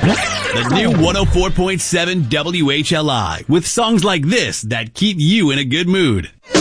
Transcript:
The new 104.7 WHLI with songs like this that keep you in a good mood.